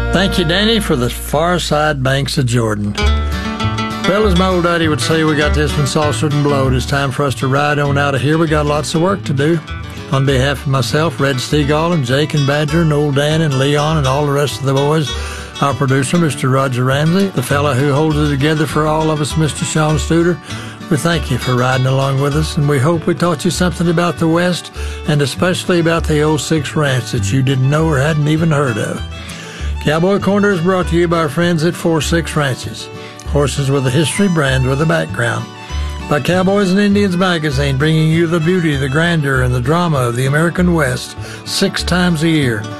Thank you, Danny, for the far side banks of Jordan. Well, as my old daddy would say, we got this one saucered and blowed. It's time for us to ride on out of here. We got lots of work to do. On behalf of myself, Red Stegall, and Jake and Badger, and old Dan and Leon, and all the rest of the boys, our producer, Mr. Roger Ramsey, the fella who holds it together for all of us, Mr. Sean Studer, we thank you for riding along with us, and we hope we taught you something about the West, and especially about the old Six Ranch that you didn't know or hadn't even heard of. Cowboy Corner is brought to you by our friends at 4-6 Ranches. Horses with a history, brands with a background. By Cowboys and Indians magazine, bringing you the beauty, the grandeur, and the drama of the American West 6 times a year.